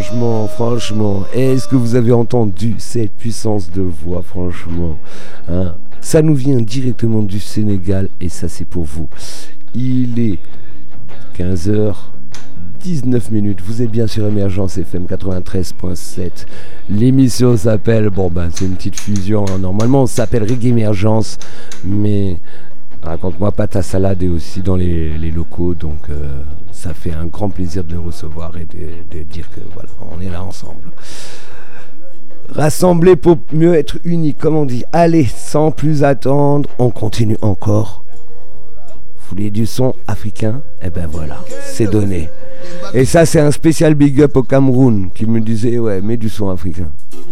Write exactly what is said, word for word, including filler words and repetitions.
franchement, franchement, est-ce que vous avez entendu cette puissance de voix, franchement, hein? Ça nous vient directement du Sénégal et ça c'est pour vous. Il est quinze heures dix-neuf minutes, vous êtes bien sur Émergence F M quatre-vingt-treize point sept. L'émission s'appelle, bon ben c'est une petite fusion, hein. Normalement on s'appelle Reggae Émergence, mais raconte-moi pas ta salade est aussi dans les, les locaux, donc euh, ça fait un grand plaisir de le recevoir et de, de dire que voilà, on est là ensemble. Rassemblés pour mieux être unis, comme on dit. Allez, sans plus attendre, on continue encore. Vous voulez du son africain? Eh ben voilà, c'est donné. Et ça, c'est un spécial big up au Cameroun qui me disait, ouais, mets du son africain.